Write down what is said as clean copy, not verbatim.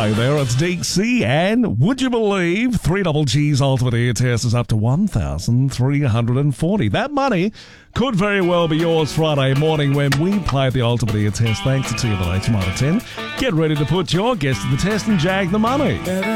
Hey there, it's Deek C, and would you believe 3GG's Ultimate Ear Test is up to 1,340. That money could very well be yours Friday morning when we play the Ultimate Ear Test. Thanks to TMLH Minor 10. Get ready to put your guest to the test and jag the money.